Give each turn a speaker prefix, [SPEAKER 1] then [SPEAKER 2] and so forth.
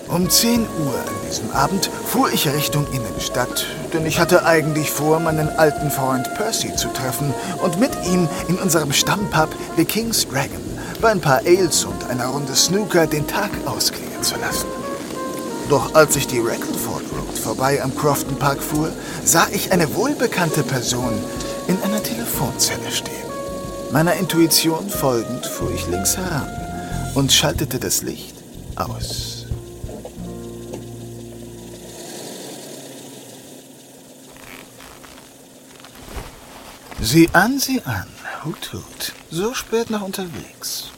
[SPEAKER 1] Um 10 Uhr an diesem Abend fuhr ich Richtung Innenstadt, denn ich hatte eigentlich vor, meinen alten Freund Percy zu treffen und mit ihm in unserem Stammpub The King's Dragon bei ein paar Ales und einer Runde Snooker den Tag ausklingen zu lassen. Doch als ich die Reckleford Road vorbei am Crofton Park fuhr, sah ich eine wohlbekannte Person in einer Telefonzelle stehen. Meiner Intuition folgend fuhr ich links heran und schaltete das Licht aus. Sieh an, Hut, Hut. So spät noch unterwegs.